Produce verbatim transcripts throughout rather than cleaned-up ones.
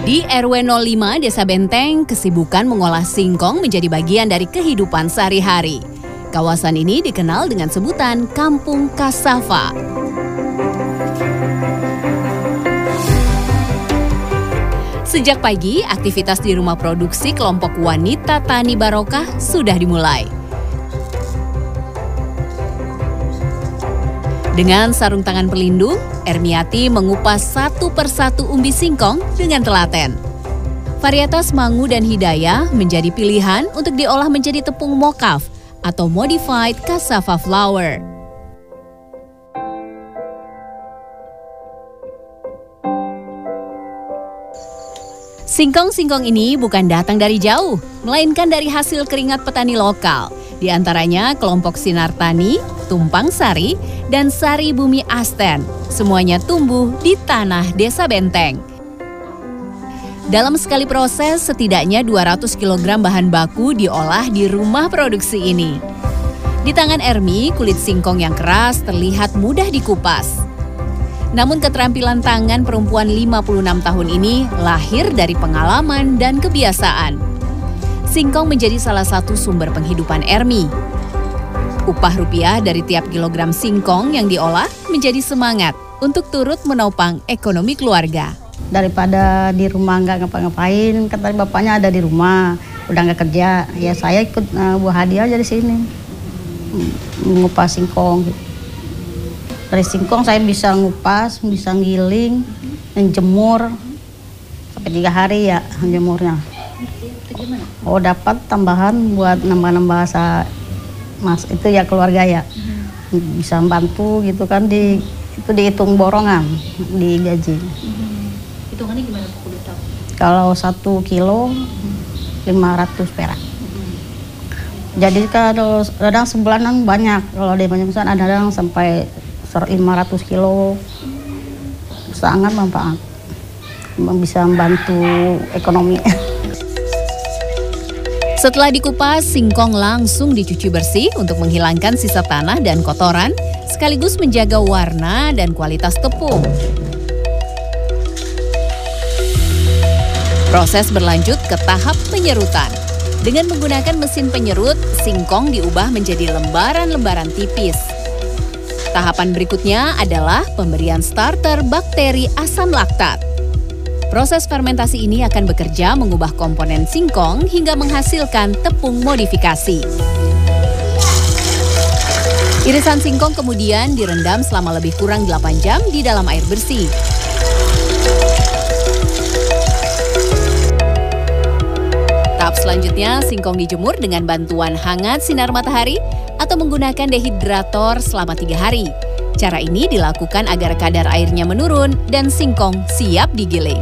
Di R W nol lima Desa Benteng, kesibukan mengolah singkong menjadi bagian dari kehidupan sehari-hari. Kawasan ini dikenal dengan sebutan Kampung Cassava. Sejak pagi, aktivitas di rumah produksi kelompok wanita Tani Barokah sudah dimulai. Dengan sarung tangan pelindung, Ermiati mengupas satu persatu umbi singkong dengan telaten. Varietas Mangu dan Hidayah menjadi pilihan untuk diolah menjadi tepung mokaf atau modified cassava flour. Singkong-singkong ini bukan datang dari jauh, melainkan dari hasil keringat petani lokal. Di antaranya kelompok Sinar Tani, Tumpang Sari, dan Sari Bumi Asten. Semuanya tumbuh di tanah Desa Benteng. Dalam sekali proses, setidaknya dua ratus kilogram bahan baku diolah di rumah produksi ini. Di tangan Ermi, kulit singkong yang keras terlihat mudah dikupas. Namun keterampilan tangan perempuan lima puluh enam tahun ini lahir dari pengalaman dan kebiasaan. Singkong menjadi salah satu sumber penghidupan Ermi. Upah rupiah dari tiap kilogram singkong yang diolah menjadi semangat untuk turut menopang ekonomi keluarga. Daripada di rumah nggak ngapa-ngapain, kata bapaknya ada di rumah, udah nggak kerja, ya saya ikut uh, buah hadiah aja di sini, mengupas singkong. Dari singkong saya bisa ngupas, bisa ngiling, menjemur sampai tiga hari ya jemurnya. Oh dapat tambahan buat nambah-nambah sa mas itu ya keluarga ya, bisa membantu gitu kan, di itu dihitung borongan di gaji. Hitungannya gimana Pak kulit tahu? Kalau satu kilo lima ratus perak. Jadi kalau kadang sebulanan banyak, kalau di banyak pesan ada yang sampai lima ratus kilo, sangat manfaat, bisa membantu ekonomi. Setelah dikupas, singkong langsung dicuci bersih untuk menghilangkan sisa tanah dan kotoran, sekaligus menjaga warna dan kualitas tepung. Proses berlanjut ke tahap penyerutan. Dengan menggunakan mesin penyerut, singkong diubah menjadi lembaran-lembaran tipis. Tahapan berikutnya adalah pemberian starter bakteri asam laktat. Proses fermentasi ini akan bekerja mengubah komponen singkong hingga menghasilkan tepung modifikasi. Irisan singkong kemudian direndam selama lebih kurang delapan jam di dalam air bersih. Tahap selanjutnya, singkong dijemur dengan bantuan hangat sinar matahari atau menggunakan dehidrator selama tiga hari. Cara ini dilakukan agar kadar airnya menurun dan singkong siap digiling.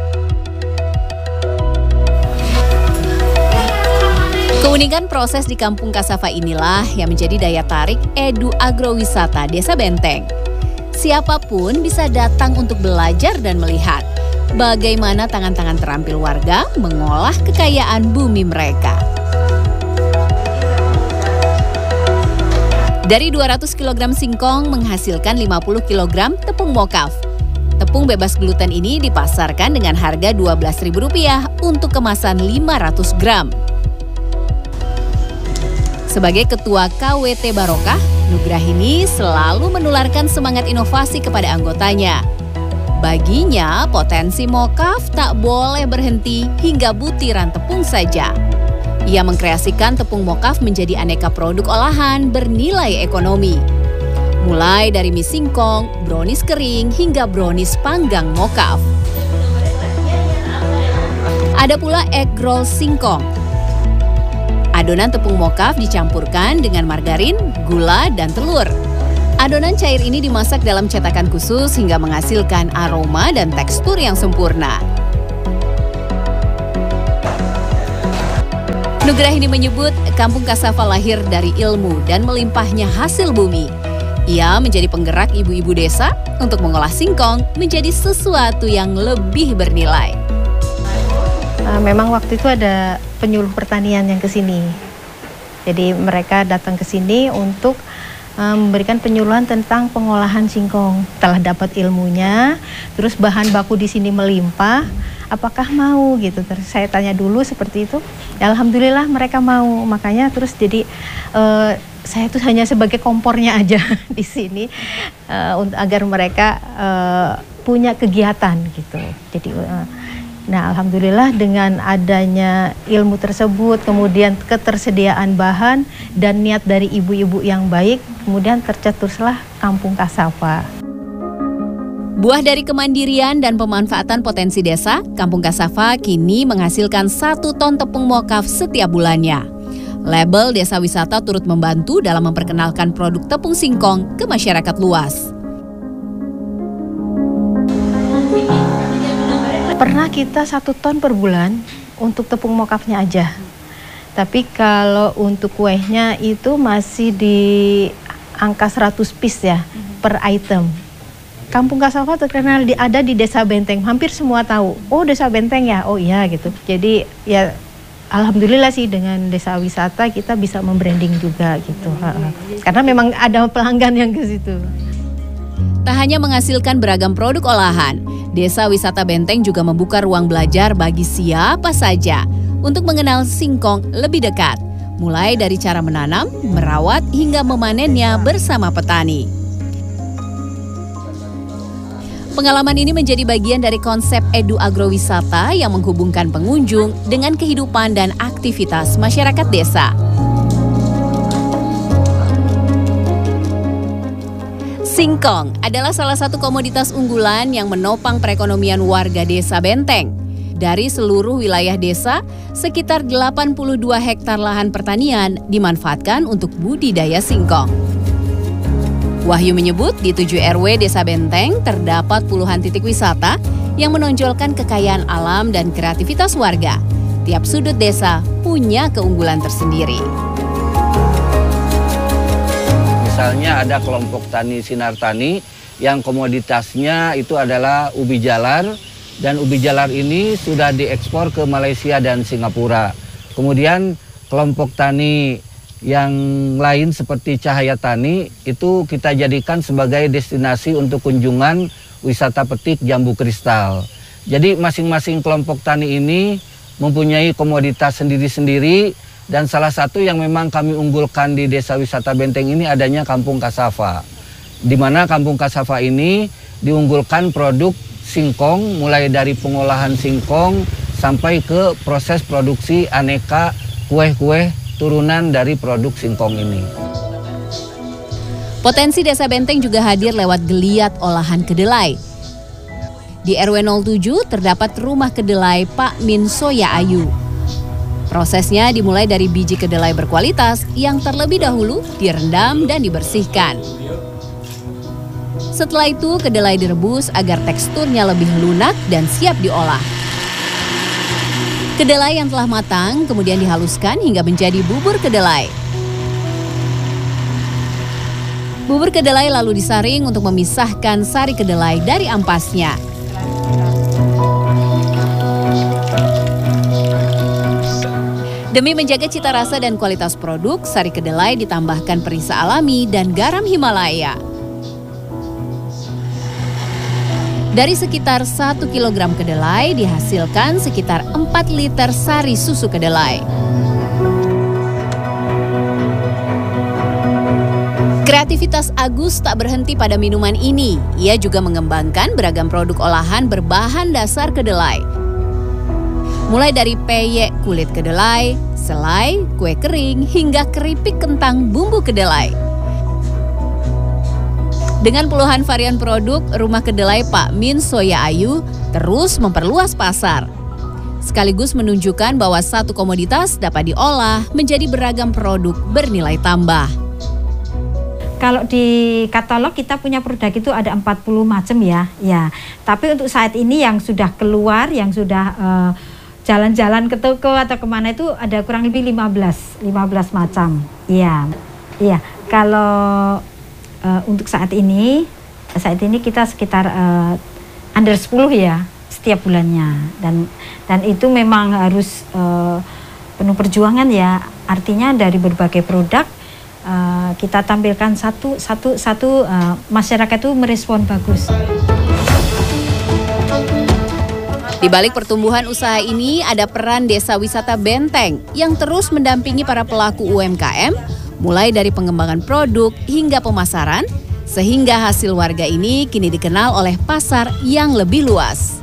Keunikan proses di Kampung Cassava inilah yang menjadi daya tarik Edu Agrowisata Desa Benteng. Siapapun bisa datang untuk belajar dan melihat bagaimana tangan-tangan terampil warga mengolah kekayaan bumi mereka. Dari dua ratus kilogram singkong menghasilkan lima puluh kilogram tepung mokaf. Tepung bebas gluten ini dipasarkan dengan harga dua belas ribu rupiah untuk kemasan lima ratus gram. Sebagai ketua K W T Barokah, Nugrahini selalu menularkan semangat inovasi kepada anggotanya. Baginya, potensi mokaf tak boleh berhenti hingga butiran tepung saja. Ia mengkreasikan tepung mokaf menjadi aneka produk olahan bernilai ekonomi. Mulai dari mie singkong, brownies kering, hingga brownies panggang mokaf. Ada pula egg roll singkong. Adonan tepung mokaf dicampurkan dengan margarin, gula, dan telur. Adonan cair ini dimasak dalam cetakan khusus hingga menghasilkan aroma dan tekstur yang sempurna. Nugrahini menyebut Kampung Cassava lahir dari ilmu dan melimpahnya hasil bumi. Ia menjadi penggerak ibu-ibu desa untuk mengolah singkong menjadi sesuatu yang lebih bernilai. Memang waktu itu ada penyuluh pertanian yang ke sini. Jadi mereka datang ke sini untuk memberikan penyuluhan tentang pengolahan singkong. Telah dapat ilmunya, terus bahan baku di sini melimpah, apakah mau gitu. Terus saya tanya dulu seperti itu, ya, alhamdulillah mereka mau. Makanya terus jadi uh, saya tuh hanya sebagai kompornya aja di sini uh, untuk agar mereka uh, punya kegiatan gitu. Jadi uh, nah, alhamdulillah dengan adanya ilmu tersebut, kemudian ketersediaan bahan dan niat dari ibu-ibu yang baik, kemudian tercetuslah Kampung Kasava. Buah dari kemandirian dan pemanfaatan potensi desa, Kampung Kasava kini menghasilkan satu ton tepung mokaf setiap bulannya. Label Desa Wisata turut membantu dalam memperkenalkan produk tepung singkong ke masyarakat luas. Pernah kita satu ton per bulan untuk tepung mokafnya aja. Tapi kalau untuk kuehnya itu masih di angka seratus piece ya per item. Kampung Kasava terkenal di, ada di Desa Benteng. Hampir semua tahu. Oh, Desa Benteng ya? Oh iya gitu. Jadi ya alhamdulillah sih dengan Desa Wisata kita bisa membranding juga gitu. Karena memang ada pelanggan yang ke situ. Tak hanya menghasilkan beragam produk olahan, Desa Wisata Benteng juga membuka ruang belajar bagi siapa saja untuk mengenal singkong lebih dekat, mulai dari cara menanam, merawat, hingga memanennya bersama petani. Pengalaman ini menjadi bagian dari konsep Edu Agrowisata yang menghubungkan pengunjung dengan kehidupan dan aktivitas masyarakat desa. Singkong adalah salah satu komoditas unggulan yang menopang perekonomian warga Desa Benteng. Dari seluruh wilayah desa, sekitar delapan puluh dua hektar lahan pertanian dimanfaatkan untuk budidaya singkong. Wahyu menyebut di tujuh R W Desa Benteng terdapat puluhan titik wisata yang menonjolkan kekayaan alam dan kreativitas warga. Tiap sudut desa punya keunggulan tersendiri. Misalnya ada kelompok tani Sinar Tani yang komoditasnya itu adalah ubi jalar, dan ubi jalar ini sudah diekspor ke Malaysia dan Singapura. Kemudian kelompok tani yang lain seperti Cahaya Tani itu kita jadikan sebagai destinasi untuk kunjungan wisata petik jambu kristal. Jadi masing-masing kelompok tani ini mempunyai komoditas sendiri-sendiri. Dan salah satu yang memang kami unggulkan di Desa Wisata Benteng ini adanya Kampung Kasava. Di mana Kampung Kasava ini diunggulkan produk singkong, mulai dari pengolahan singkong sampai ke proses produksi aneka kue-kue turunan dari produk singkong ini. Potensi Desa Benteng juga hadir lewat geliat olahan kedelai. Di R W nol tujuh terdapat rumah kedelai Pak Min Soya Ayu. Prosesnya dimulai dari biji kedelai berkualitas yang terlebih dahulu direndam dan dibersihkan. Setelah itu kedelai direbus agar teksturnya lebih lunak dan siap diolah. Kedelai yang telah matang kemudian dihaluskan hingga menjadi bubur kedelai. Bubur kedelai lalu disaring untuk memisahkan sari kedelai dari ampasnya. Demi menjaga cita rasa dan kualitas produk, sari kedelai ditambahkan perisa alami dan garam Himalaya. Dari sekitar satu kilogram kedelai dihasilkan sekitar empat liter sari susu kedelai. Kreativitas Agus tak berhenti pada minuman ini. Ia juga mengembangkan beragam produk olahan berbahan dasar kedelai. Mulai dari peyek kulit kedelai, selai, kue kering, hingga keripik kentang bumbu kedelai. Dengan puluhan varian produk, rumah kedelai Pak Min Soya Ayu terus memperluas pasar. Sekaligus menunjukkan bahwa satu komoditas dapat diolah menjadi beragam produk bernilai tambah. Kalau di katalog kita punya produk itu ada empat puluh macam ya. Ya. Tapi untuk saat ini yang sudah keluar, yang sudah uh, jalan-jalan ke toko atau kemana itu ada kurang lebih lima belas macam. Iya, iya. Kalau uh, untuk saat ini, saat ini kita sekitar uh, under sepuluh ya setiap bulannya, dan dan itu memang harus uh, penuh perjuangan ya. Artinya dari berbagai produk uh, kita tampilkan satu satu satu uh, masyarakat itu merespon bagus. Di balik pertumbuhan usaha ini ada peran Desa Wisata Benteng yang terus mendampingi para pelaku U M K M, mulai dari pengembangan produk hingga pemasaran, sehingga hasil warga ini kini dikenal oleh pasar yang lebih luas.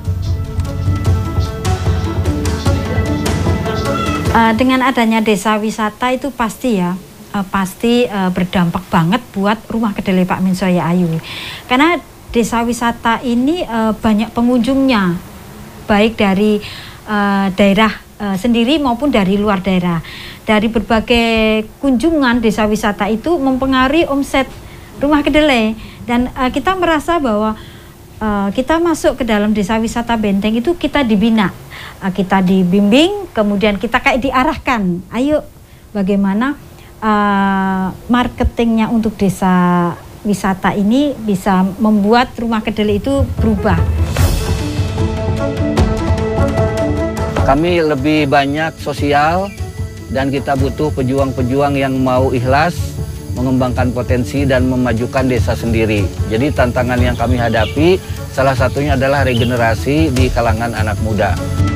Uh, dengan adanya desa wisata itu pasti ya, uh, pasti uh, berdampak banget buat rumah kedelai Pak Minsoya Ayu. Karena desa wisata ini uh, banyak pengunjungnya, baik dari uh, daerah uh, sendiri maupun dari luar daerah. Dari berbagai kunjungan desa wisata itu mempengaruhi omset rumah kedelai. Dan uh, kita merasa bahwa uh, kita masuk ke dalam desa wisata Benteng itu kita dibina. Uh, kita dibimbing, kemudian kita kayak diarahkan, ayo bagaimana uh, marketingnya untuk desa wisata ini bisa membuat rumah kedelai itu berubah. Kami lebih banyak sosial dan kita butuh pejuang-pejuang yang mau ikhlas mengembangkan potensi dan memajukan desa sendiri. Jadi tantangan yang kami hadapi salah satunya adalah regenerasi di kalangan anak muda.